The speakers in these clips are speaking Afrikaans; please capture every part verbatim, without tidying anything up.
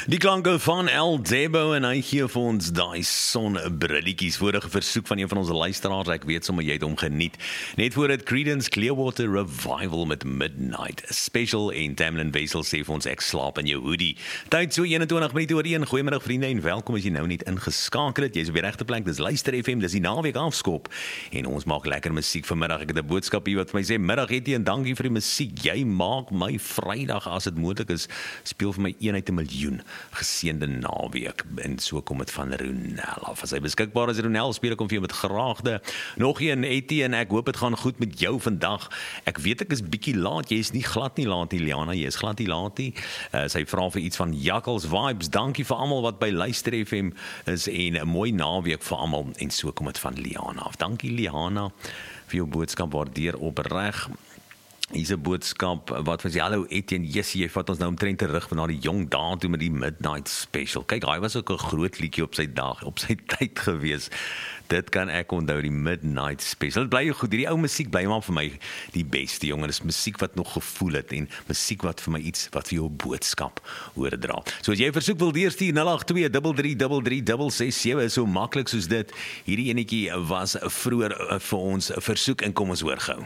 Die klanke van El Debo en hy gee vir ons daai sonbrilletjies. Vorige versoek van een van ons luisteraars, ek weet sommer jy het hom geniet. Net voor dit Creedence Clearwater Revival met Midnight Special en Tamlin Wessel sê vir ons ek slaap in jou hoodie. Tyd so eenentwintig minute oor een. Goeiemiddag vriende en welkom as jy nou net ingeskakel het. Jy's op die regte plek. Dis Luister F M, dis die naweek afskop en ons maak lekker musiek vanmiddag. Ek het 'n boodskap hier wat vir my sê middag Hetty en dankie vir die musiek. Jy maak my Vrydag as dit moontlik is. Speel vir my een uit 'n miljoen. Geseënde naweek en so kom dit van Ronel af. As hy beskikbaar is, Ronel, speel ek om vir jou met graagte. Nog een Hetty en ek hoop dit gaan goed met jou vandag. Ek weet ek is bietjie laat, jy is nie glad nie laat nie, Liana, jy is glad nie laat nie. Uh, sy vra vir iets van Jakkals Vibes. Dankie vir almal wat by Luister F M is en 'n mooi naweek vir almal en so kom dit van Liana af. Dankie Liana vir jou boodskap, waardeer opreg. Hier is 'n boodskap wat vir sy hallo Etienne, yes, jy vat ons nou omtrent terug na die jong dae toe met die Midnight Special. Kyk, hy was ook 'n groot liedjie op sy dag, op sy tyd gewees. Dit kan ek onthou, die Midnight Special. Dit bly goed, hierdie ou musiek bly maar vir my die beste, jongen. Dis musiek wat nog gevoel het en musiek wat vir my iets wat vir jou 'n boodskap oordra. So as jy versoek wil deurstuur nul agt twee drie drie drie drie ses ses sewe is so maklik soos dit. Hierdie enetjie was vroeër vir ons 'n versoek en kom ons hoor gou.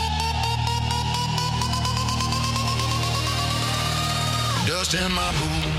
Dust in my boots.